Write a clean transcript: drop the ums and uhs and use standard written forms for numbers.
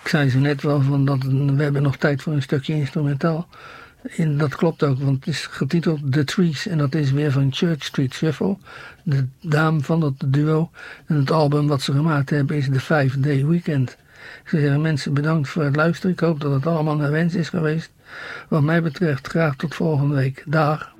Ik zei zo net wel van dat we hebben nog tijd voor een stukje instrumentaal. En dat klopt ook, want het is getiteld The Trees en dat is weer van Church Street Shuffle, de dame van dat duo. En het album wat ze gemaakt hebben is The 5-Day Weekend. Ik zou zeggen, mensen, bedankt voor het luisteren. Ik hoop dat het allemaal naar wens is geweest. Wat mij betreft graag tot volgende week. Dag.